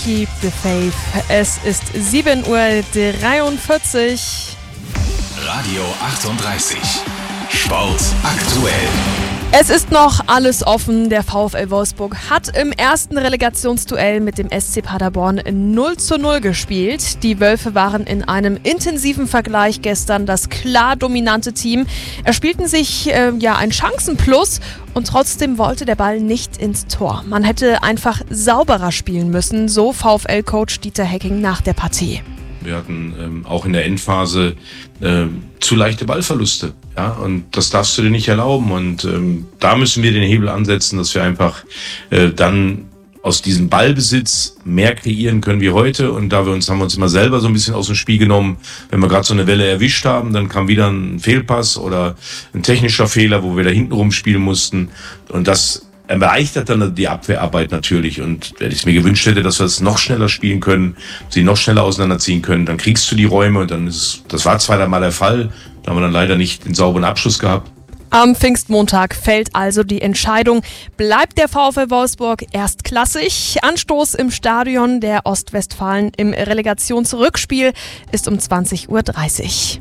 Keep the Faith. Es ist 7:43 Uhr. Radio 38. Sport aktuell. Es ist noch alles offen. Der VfL Wolfsburg hat im ersten Relegationsduell mit dem SC Paderborn 0:0 gespielt. Die Wölfe waren in einem intensiven Vergleich gestern das klar dominante Team. Erspielten sich ein Chancenplus und trotzdem wollte der Ball nicht ins Tor. Man hätte einfach sauberer spielen müssen, so VfL-Coach Dieter Hecking nach der Partie. Wir hatten auch in der Endphase zu leichte Ballverluste. Ja? Und das darfst du dir nicht erlauben. Und da müssen wir den Hebel ansetzen, dass wir einfach dann aus diesem Ballbesitz mehr kreieren können wie heute. Und da haben wir uns immer selber so ein bisschen aus dem Spiel genommen. Wenn wir gerade so eine Welle erwischt haben, dann kam wieder ein Fehlpass oder ein technischer Fehler, wo wir da hinten rumspielen mussten. Und das erleichtert dann die Abwehrarbeit natürlich. Und wenn ich es mir gewünscht hätte, dass wir es noch schneller spielen können, sie noch schneller auseinanderziehen können, dann kriegst du die Räume und dann das war zwar mal der Fall, da haben wir dann leider nicht den sauberen Abschluss gehabt. Am Pfingstmontag fällt also die Entscheidung. Bleibt der VfL Wolfsburg erstklassig? Anstoß im Stadion der Ostwestfalen im Relegationsrückspiel ist um 20:30 Uhr.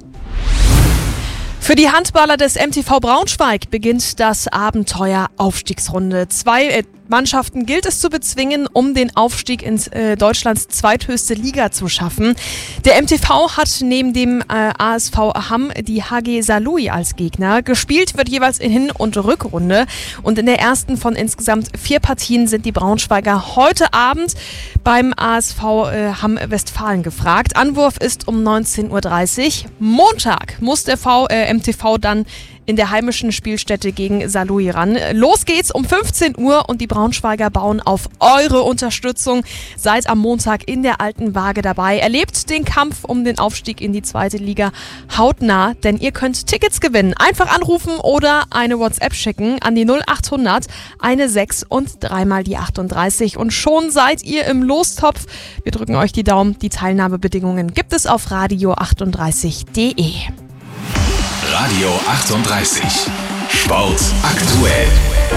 Für die Handballer des MTV Braunschweig beginnt das Abenteuer Aufstiegsrunde. 2 Mannschaften gilt es zu bezwingen, um den Aufstieg in Deutschlands zweithöchste Liga zu schaffen. Der MTV hat neben dem ASV Hamm die HG Saarlouis als Gegner. Gespielt wird jeweils in Hin- und Rückrunde. Und in der ersten von insgesamt 4 Partien sind die Braunschweiger heute Abend beim ASV Hamm Westfalen gefragt. Anwurf ist um 19:30 Uhr. Montag muss der MTV dann in der heimischen Spielstätte gegen Saarlouis ran. Los geht's um 15 Uhr und die Braunschweiger bauen auf eure Unterstützung. Seid am Montag in der alten Waage dabei. Erlebt den Kampf um den Aufstieg in die zweite Liga hautnah, denn ihr könnt Tickets gewinnen. Einfach anrufen oder eine WhatsApp schicken an die 0800 16 und 3 die 38 und schon seid ihr im Lostopf. Wir drücken euch die Daumen. Die Teilnahmebedingungen gibt es auf radio38.de. Radio 38. Sport aktuell.